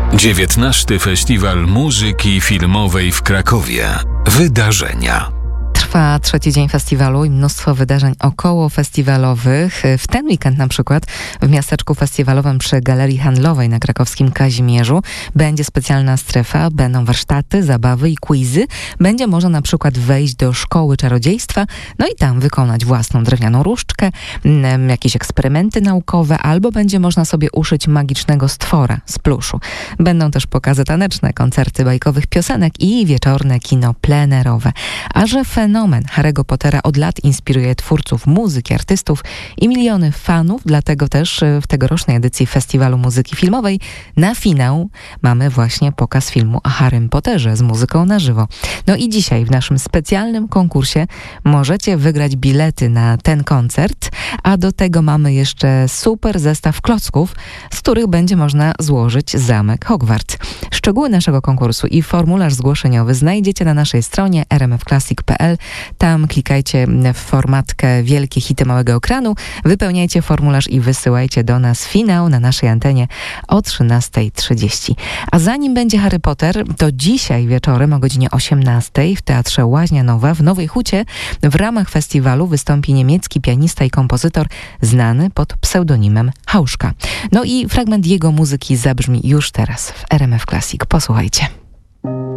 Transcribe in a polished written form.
XIX Festiwal Muzyki Filmowej w Krakowie. Wydarzenia. Trwa trzeci dzień festiwalu i mnóstwo wydarzeń okołofestiwalowych. W ten weekend na przykład w miasteczku festiwalowym przy Galerii Handlowej na krakowskim Kazimierzu będzie specjalna strefa, będą warsztaty, zabawy i quizy. Będzie można na przykład wejść do szkoły czarodziejstwa, no i tam wykonać własną drewnianą różdżkę, jakieś eksperymenty naukowe, albo będzie można sobie uszyć magicznego stwora z pluszu. Będą też pokazy taneczne, koncerty bajkowych piosenek i wieczorne kino plenerowe. A że fenomen Harry'ego Pottera od lat inspiruje twórców muzyki, artystów i miliony fanów, dlatego też w tegorocznej edycji Festiwalu Muzyki Filmowej na finał mamy właśnie pokaz filmu o Harrym Potterze z muzyką na żywo. No i dzisiaj w naszym specjalnym konkursie możecie wygrać bilety na ten koncert, a do tego mamy jeszcze super zestaw klocków, z których będzie można złożyć zamek Hogwarts. Szczegóły naszego konkursu i formularz zgłoszeniowy znajdziecie na naszej stronie rmfclassic.pl. Tam klikajcie w formatkę Wielkie hity małego ekranu, wypełniajcie formularz i wysyłajcie do nas finał na naszej antenie o 13:30. A zanim będzie Harry Potter, to dzisiaj wieczorem o godzinie 18:00 w Teatrze Łaźnia Nowa w Nowej Hucie w ramach festiwalu wystąpi niemiecki pianista i kompozytor znany pod pseudonimem Hauszka. No i fragment jego muzyki zabrzmi już teraz w RMF Classic. Posłuchajcie.